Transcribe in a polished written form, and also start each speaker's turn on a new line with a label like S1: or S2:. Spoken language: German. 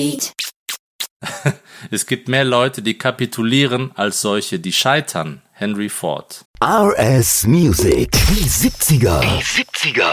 S1: Es gibt mehr Leute, die kapitulieren, als solche, die scheitern. Henry Ford.
S2: RS Music. Die 70er.